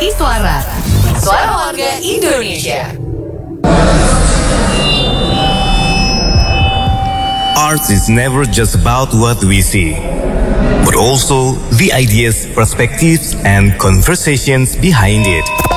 Iswara, Suara Warga Indonesia. Art is never just about what we see, but also the ideas, perspectives, and conversations behind it.